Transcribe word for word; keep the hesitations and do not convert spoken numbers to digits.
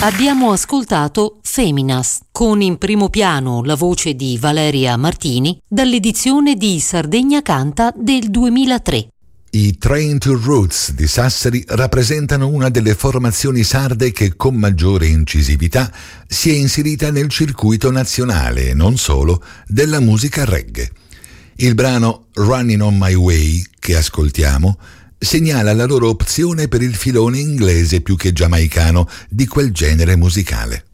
Abbiamo ascoltato Feminas, con in primo piano la voce di Valeria Martini, dall'edizione di Sardegna Canta del duemilatré. I Train to Roots di Sassari rappresentano una delle formazioni sarde che con maggiore incisività si è inserita nel circuito nazionale e non solo della musica reggae. Il brano Running on My Way, che ascoltiamo, segnala la loro opzione per il filone inglese più che giamaicano di quel genere musicale.